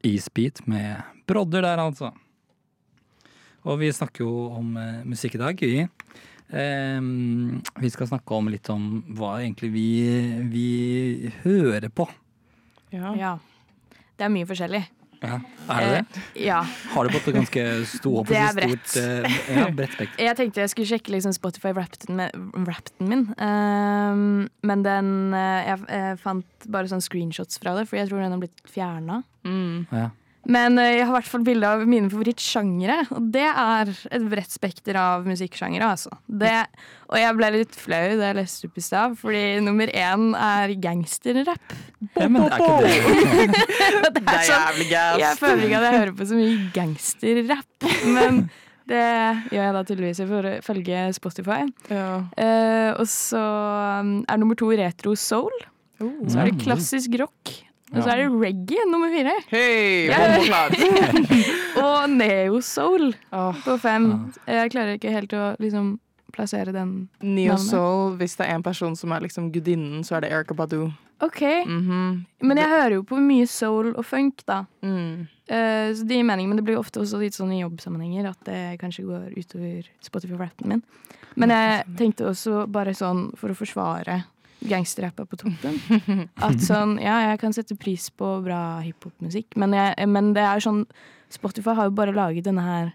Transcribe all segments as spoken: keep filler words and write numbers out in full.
Isbeat med Brodder der, altså. Og vi snakker jo om uh, musikk i dag, vi. Um, vi skal snakke om litt om hva egentlig vi, vi hører på. Ja. ja. Det er mye forskjellig. Ja, er det det? Eh, ja. Har du fått et ganske stort Det er bredt. Stort, uh, ja, bredt spekter? Jeg tenkte jeg skulle sjekke liksom Spotify-rapten min, um, men den uh, jeg, jeg fant bare sånn screenshots fra det, for jeg tror den har blitt fjernet. Mm. Ja. Men uh, jeg har i hvert fall bilder av mine favorittsjangere, og det er et bredt spekter av musikksjangere, altså. Det, og jeg ble litt flau da jeg leste opp i stad, fordi nummer én er gangsterrapp. Ja, men er ikke det? det er, er jævlig gas. Jeg føler ikke at jeg hører på så mye gangsterrapp, men det gjør jeg da tydeligvis ifølge Spotify. Ja. Uh, og så er nummer to retro soul. Uh, så er det klassisk rock. Og så er det reggae, nummer fire. Hei, og neo-soul oh. på fem. Jeg klarer ikke helt å liksom plassere den. Neo-soul, hvis det er en person som er liksom gudinnen, så er det Erykah Badu. Ok, mm-hmm. Men jeg hører jo på mye soul og funk da. Mm. Uh, så det gir mening, men det blir ofte også litt sånn i jobbsammenhenger at det kanskje går utover Spotify-rappen min. Men jeg tenkte også bare sånn for å forsvare gangsterrapp er på toppen. At sånn, ja, jeg kan sette pris på bra hiphop-musikk, men, jeg, men det er sånn, Spotify har jo bare laget denne her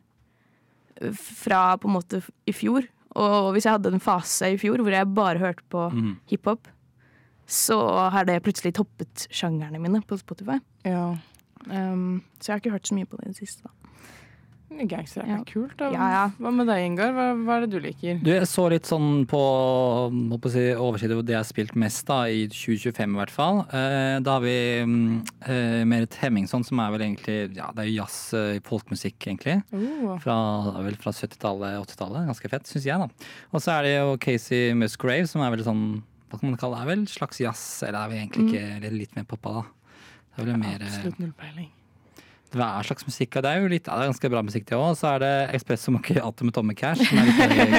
fra på en måte i fjor, og hvis jeg hadde en fase i fjor hvor jeg bare hørte på mm. hiphop, så har det plutselig toppet sjangerne mine på Spotify. Ja. Um, så jeg har ikke hørt så mye på det i det siste da. Gangsterrapp er ja. kult da. Ja, ja. Hva med deg, Ingar? Hva, hva er det du liker? Du, jeg så litt sånn på, på si, oversikt over det jeg har spilt mest da, i tjue tjuefem i hvert fall. Eh, da har vi eh, Merit Hemmingsson, som er vel egentlig, ja, det er jo jazz, eh, folkmusikk egentlig. Uh. Fra, vel fra syttitallet, åttitallet. Ganske fett, synes jeg da. Og så er det jo Casey Musgrave, som er vel sånn, hva kan man kalle det, er vel slags jazz, eller er vi egentlig ikke mm. litt, litt mer poppa da? Det er vel mer... Absolutt null peiling. Hva er slags musikk? Det er jo litt, ja, det er ganske bra musikk det også. Så er det Espresso Macchiato med Tommy Cash, som er litt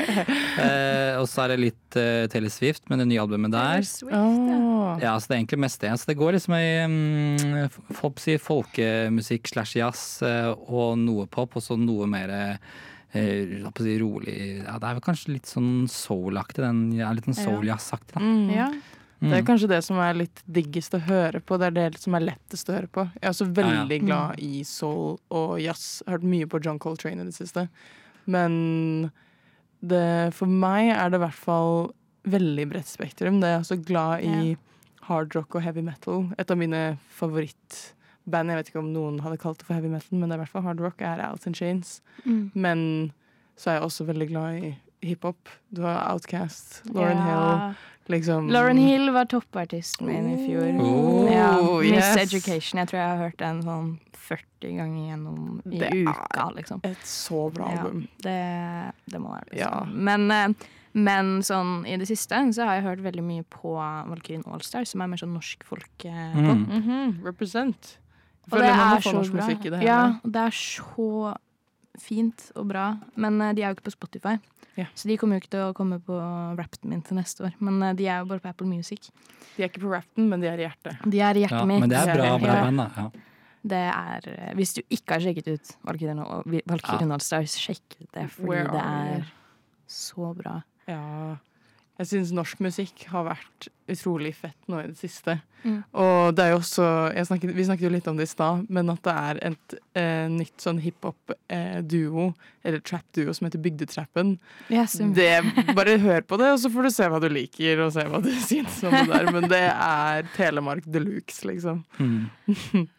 eh, og så er det litt uh, Taylor Swift med det nye albumet der. Swift, ja. Ja, så det er egentlig mest det. Så det går liksom i um, folk sier folkemusikk slash jazz uh, og noe pop, og så noe mer uh, si, rolig. Ja, det er vel kanskje litt sånn soul-aktig, den, ja, litt sånn soul-jazz-aktig da. Mm. Ja. Det er kanskje det som er litt diggest å høre på. Det er det som er lettest å høre på. Jeg er også veldig glad i soul og jazz. Jeg har hørt mye på John Coltrane i det siste. Men det, for meg er det i hvert fall veldig bredt spektrum. Det er også glad i hard rock og heavy metal. Et av mine favorittband, jeg vet ikke om noen hadde kalt det for heavy metal, men det er i hvert fall hard rock, er Alice in Chains. Mm. Men så er jeg også veldig glad i hiphop. Du har Outkast, Lauryn ja. Hill. Liksom. Lauryn Hill var toppartisten min i fjor. Oh, ja, yes. Miss Education. Jeg tror jeg har hørt den sånn førti ganger gjennom i det uka, liksom. Et så bra album. Ja, det, det må være liksom. Ja. Men, men sånn i det siste så har jeg hørt veldig mye på Valkyrien Allstar, som er mer sånn norsk folk eh, mm. mm-hmm. Represent. Og det er så norsk bra. Musikk i det ja, det er så fint og bra, men uh, de er jo ikke på Spotify. Yeah. Så de kommer jo ikke til å komme på Rapten min til neste år. Men uh, de er jo bare på Apple Music. De er ikke på Rapten, men de er i hjertet. De er i hjertet ja, mitt. Men det er bra, bra ja. band da. Ja. Det er, uh, hvis du ikke har sjekket ut Valkyrien ja. Allstars, sjekk det, fordi Where det er så bra. Ja, jeg synes norsk musikk har vært utrolig fett nå i det siste. Mm. Og det er jo også, jeg snakket, vi snakket jo litt om det i sted, men at det er et eh, nytt sånn hiphop-duo, eh, eller trap-duo som heter Bygdetrappen. Yes, det, bare hør på det, og så får du se hva du liker, og se hva du synes om det der. Men det er Telemark Deluxe, liksom. Mm.